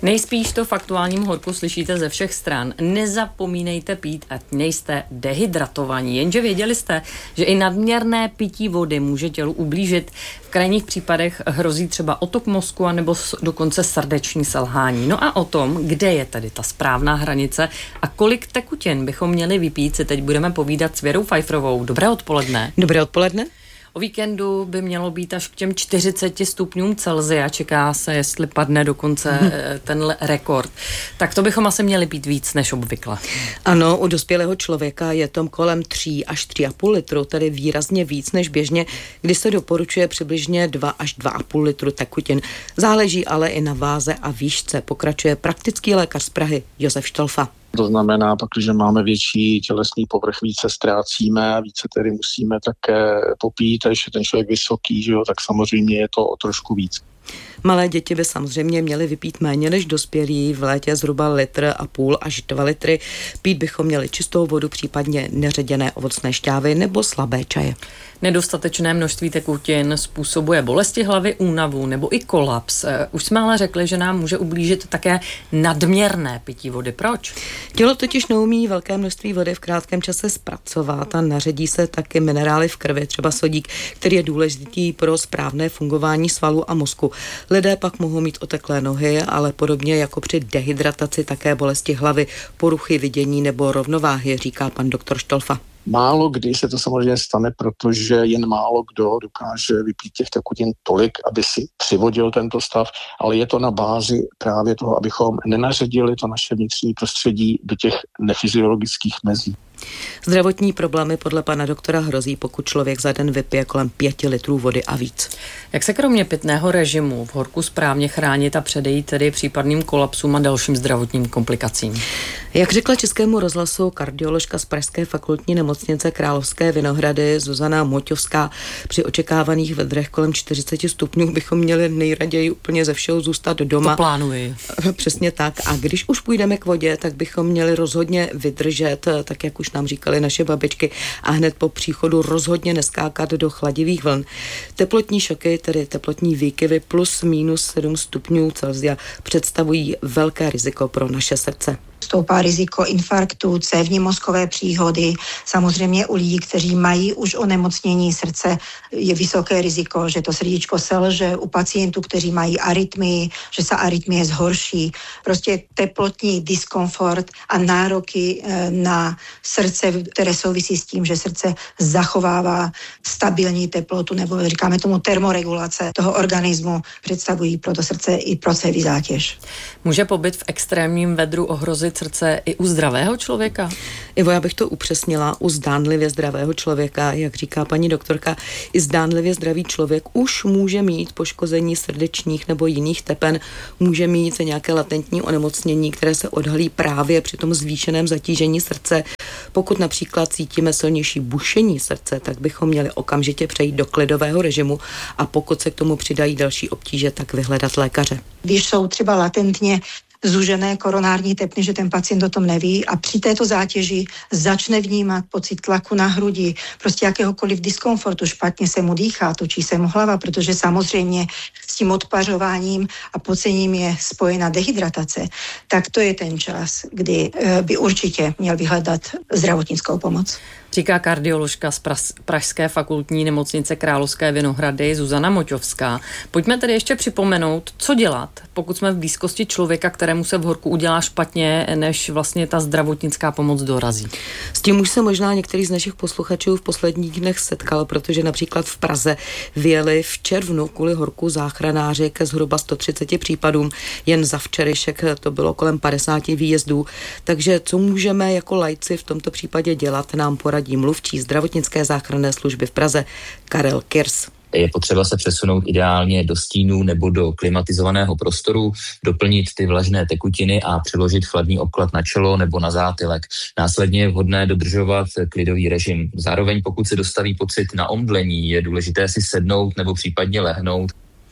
Nejspíš to v aktuálním horku slyšíte ze všech stran. Nezapomínejte pít, ať nejste dehydratovaní. Jenže věděli jste, že i nadměrné pití vody může tělu ublížit. V krajních případech hrozí třeba otok mozku anebo dokonce srdeční selhání. No a o tom, kde je tedy ta správná hranice a kolik tekutin bychom měli vypít, si teď budeme povídat s Věrou Pfeifferovou. Dobré odpoledne. Dobré odpoledne. O víkendu by mělo být až k těm 40 stupňům Celsia. Čeká se, jestli padne dokonce tenhle rekord. Tak to bychom asi měli pít víc než obvykle. Ano, u dospělého člověka je tom kolem 3 až 3,5 litru, tedy výrazně víc než běžně, kdy se doporučuje přibližně 2 až 2,5 litru tekutin. Záleží ale i na váze a výšce, pokračuje praktický lékař z Prahy Josef Štolfa. To znamená, pakliže máme větší tělesný povrch, více ztrácíme a více tedy musíme také popít, a když je ten člověk vysoký, že jo, tak samozřejmě je to o trošku víc. Malé děti by samozřejmě měly vypít méně než dospělí, v létě zhruba 1,5 litru až 2 litry. Pít bychom měli čistou vodu, případně neředěné ovocné šťávy nebo slabé čaje. Nedostatečné množství tekutin způsobuje bolesti hlavy, únavu nebo i kolaps. Už jsme ale řekli, že nám může ublížit také nadměrné pití vody. Proč? Tělo totiž neumí velké množství vody v krátkém čase zpracovat a naředí se taky minerály v krvi, třeba sodík, který je důležitý pro správné fungování svalů a mozku. Lidé pak mohou mít oteklé nohy, ale podobně jako při dehydrataci také bolesti hlavy, poruchy vidění nebo rovnováhy, říká pan doktor Štolfa. Málo kdy se to samozřejmě stane, protože jen málo kdo dokáže vypít těch tekutin tolik, aby si přivodil tento stav, ale je to na bázi právě toho, abychom nenaředili to naše vnitřní prostředí do těch nefyziologických mezí. Zdravotní problémy podle pana doktora hrozí, pokud člověk za den vypije kolem 5 litrů vody a víc. Jak se kromě pitného režimu v horku správně chránit a předejít tedy případným kolapsům a dalším zdravotním komplikacím? Jak řekla Českému rozhlasu kardioložka z Pražské fakultní nemocnice Královské Vinohrady Zuzana Moťovská, při očekávaných vedrech kolem 40 stupňů bychom měli nejraději úplně ze všeho zůstat doma. To plánuji. Přesně tak. A když už půjdeme k vodě, tak bychom měli rozhodně vydržet, tak jak už nám říkali naše babičky, a hned po příchodu rozhodně neskákat do chladivých vln. Teplotní šoky, tedy teplotní výkyvy plus minus 7 stupňů Celsia, představují velké riziko pro naše srdce. Stoupá riziko infarktu, cévní mozkové příhody. Samozřejmě u lidí, kteří mají už onemocnění srdce, je vysoké riziko, že to srdíčko selže. U pacientů, kteří mají arytmii, že se arytmie zhorší. Prostě teplotní diskomfort a nároky na srdce, které souvisí s tím, že srdce zachovává stabilní teplotu, nebo říkáme tomu termoregulace toho organismu, představují pro to srdce i pro cévy zátěž. Může pobyt v extrémním vedru ohrozit srdce i u zdravého člověka? Ivo, já bych to upřesnila, u zdánlivě zdravého člověka, jak říká paní doktorka, i zdánlivě zdravý člověk už může mít poškození srdečních nebo jiných tepen, může mít nějaké latentní onemocnění, které se odhalí právě při tom zvýšeném zatížení srdce. Pokud například cítíme silnější bušení srdce, tak bychom měli okamžitě přejít do klidového režimu a pokud se k tomu přidají další obtíže, tak vyhledat lékaře. Když jsou třeba latentně zúžené koronární tepny, že ten pacient o tom neví a při této zátěži začne vnímat pocit tlaku na hrudi, prostě jakéhokoliv diskomfortu, špatně se mu dýchá, točí se mu hlava, protože samozřejmě s tím odpařováním a pocením je spojena dehydratace, tak to je ten čas, kdy by určitě měl vyhledat zdravotnickou pomoc. Říká kardioložka z Pražské fakultní nemocnice Královské Vinohrady Zuzana Moťovská. Pojďme tedy ještě připomenout, co dělat, pokud jsme v blízkosti člověka, kterému se v horku udělá špatně, než vlastně ta zdravotnická pomoc dorazí. S tím už se možná některý z našich posluchačů v posledních dnech setkal, protože například v Praze vyjeli v červnu kvůli horku záchranáři ke zhruba 130 případům. Jen za včerejšek to bylo kolem 50 výjezdů. Takže co můžeme jako laici v tomto případě dělat, nám poradí mluvčí zdravotnické záchranné služby v Praze Karel Kirs. Je potřeba se přesunout ideálně do stínů nebo do klimatizovaného prostoru, doplnit ty vlažné tekutiny a přiložit chladný obklad na čelo nebo na zátylek. Následně je vhodné dodržovat klidový režim. Zároveň pokud se dostaví pocit na omdlení, je důležité si sednout nebo případně lehnout.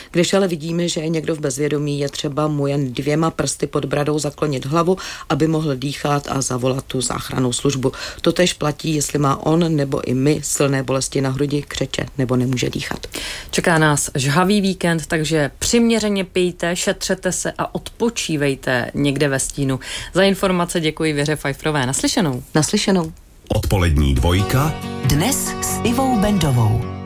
Když ale vidíme, že je někdo v bezvědomí, je třeba mu jen 2 prsty pod bradou zaklonit hlavu, aby mohl dýchat a zavolat tu záchrannou službu. Totéž platí, jestli má on nebo i my silné bolesti na hrudi, křeče nebo nemůže dýchat. Čeká nás žhavý víkend, takže přiměřeně pijte, šetřete se a odpočívejte někde ve stínu. Za informace děkuji Věře Pfeifferové. Naslyšenou. Naslyšenou. Odpolední dvojka. Dnes s Ivou Bendovou.